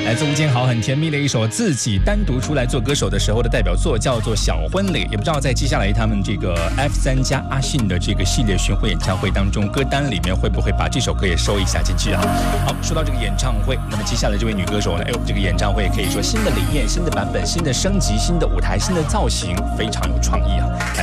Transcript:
来自吴建豪很甜蜜的一首自己单独出来做歌手的时候的代表作，叫做《小婚礼》。也不知道在接下来他们这个 F3 加阿信的这个系列巡回演唱会当中，歌单里面会不会把这首歌也收一下进去啊？好，说到这个演唱会，那么接下来这位女歌手呢，这个演唱会可以说新的理念、新的版本、新的升级、新的舞台、新的造型，非常有创意啊！来